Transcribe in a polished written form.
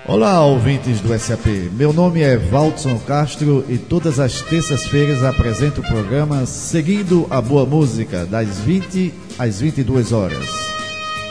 Olá, ouvintes do SAP. Meu nome é Valdson Castro e todas as terças-feiras apresento o programa Seguindo a Boa Música, das 20 às 22 horas.